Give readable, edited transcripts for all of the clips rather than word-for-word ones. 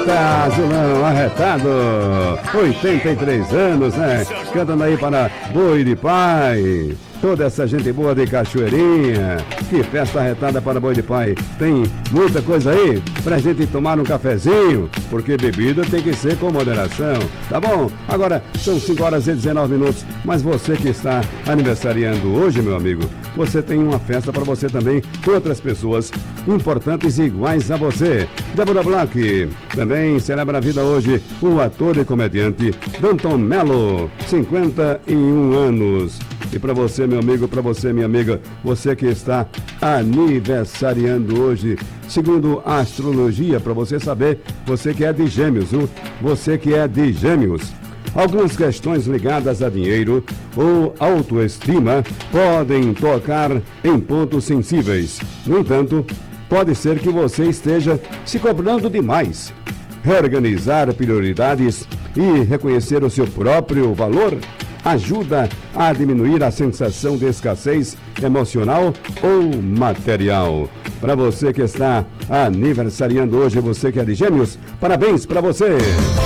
Eita, Zulão, arretado, 83 anos, né? Cantando aí para Boi de Pai. Toda essa gente boa de Cachoeirinha. Que festa arretada para Boi de Pai. Tem muita coisa aí pra gente tomar um cafezinho, porque bebida tem que ser com moderação, tá bom? Agora são 5h19, mas você que está aniversariando hoje, meu amigo, você tem uma festa para você também, com outras pessoas importantes e iguais a você. Débora Black também celebra a vida hoje o ator e comediante Danton Mello, 51 anos. E para você, meu amigo, para você, minha amiga, você que está aniversariando hoje, segundo a astrologia, para você saber, você que é de Gêmeos, viu? Você que é de Gêmeos. Algumas questões ligadas a dinheiro ou autoestima podem tocar em pontos sensíveis. No entanto, pode ser que você esteja se cobrando demais. Reorganizar prioridades e reconhecer o seu próprio valor ajuda a diminuir a sensação de escassez emocional ou material. Para você que está aniversariando hoje, você que é de Gêmeos, parabéns para você!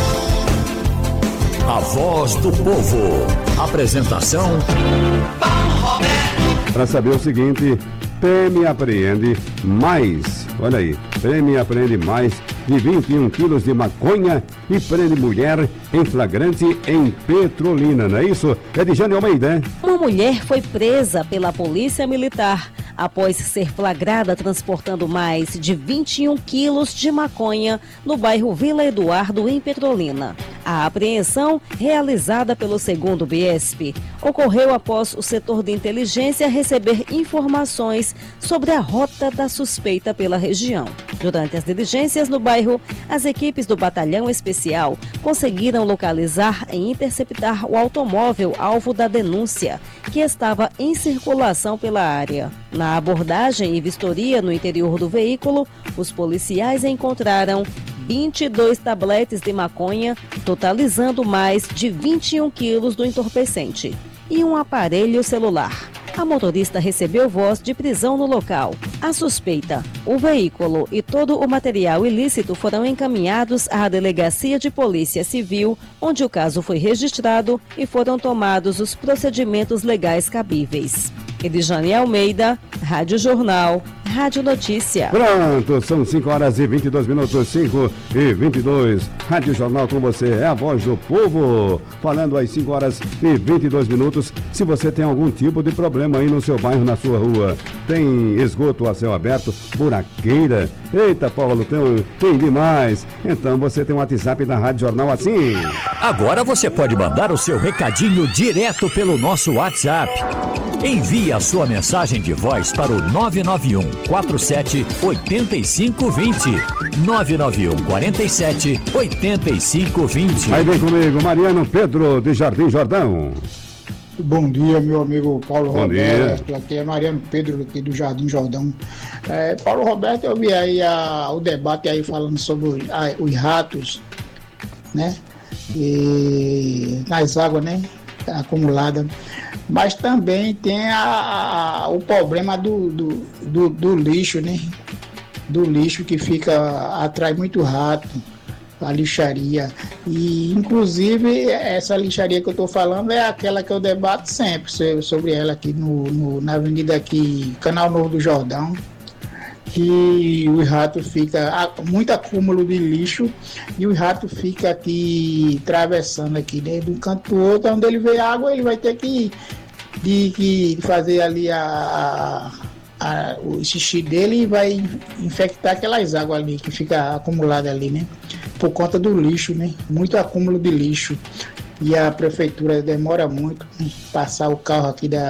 A Voz do Povo. Apresentação: Paulo Roberto. Para saber o seguinte, PM apreende mais, olha aí, PM apreende mais de 21 quilos de maconha e prende mulher em flagrante em Petrolina, não é isso? É de Jane Almeida, hein? Uma mulher foi presa pela Polícia Militar após ser flagrada transportando mais de 21 quilos de maconha no bairro Vila Eduardo, em Petrolina. A apreensão, realizada pelo 2º BESP, ocorreu após o setor de inteligência receber informações sobre a rota da suspeita pela região. Durante as diligências no bairro, as equipes do Batalhão Especial conseguiram localizar e interceptar o automóvel alvo da denúncia, que estava em circulação pela área. Na abordagem e vistoria no interior do veículo, os policiais encontraram 22 tabletes de maconha, totalizando mais de 21 quilos do entorpecente, e um aparelho celular. A motorista recebeu voz de prisão no local. A suspeita, o veículo e todo o material ilícito foram encaminhados à Delegacia de Polícia Civil, onde o caso foi registrado e foram tomados os procedimentos legais cabíveis. Edjane Almeida, Rádio Jornal, Rádio Notícia. Pronto, são 5h22, 5h22. Rádio Jornal com você, é a voz do povo. Falando às 5h22. Se você tem algum tipo de problema aí no seu bairro, na sua rua, tem esgoto a céu aberto, buraqueira. Eita, Paulo, tem demais. Então você tem um WhatsApp da Rádio Jornal assim. Agora você pode mandar o seu recadinho direto pelo nosso WhatsApp. Envie a sua mensagem de voz para o 991 47 8520. 991 47 8520. Aí vem comigo, Mariano Pedro de Jardim Jordão. Bom dia, meu amigo Paulo Bom Roberto. dia. Aqui é Mariano Pedro, aqui do Jardim Jordão. Paulo Roberto, eu vi aí o debate aí falando sobre os ratos, né? E nas águas, né? Acumuladas. Mas também tem o problema do lixo, né? Do lixo que atrai muito rato, a lixaria. E, inclusive, essa lixaria que eu estou falando é aquela que eu debato sempre sobre ela aqui na avenida aqui, Canal Novo do Jordão. Que o rato fica, muito acúmulo de lixo, e o rato fica aqui atravessando aqui, né, de um canto para o outro. Onde ele vê água, ele vai ter que fazer ali o xixi dele, e vai infectar aquelas águas ali que fica acumulada ali, né, por conta do lixo, né, muito acúmulo de lixo. E a prefeitura demora muito, né, passar o carro aqui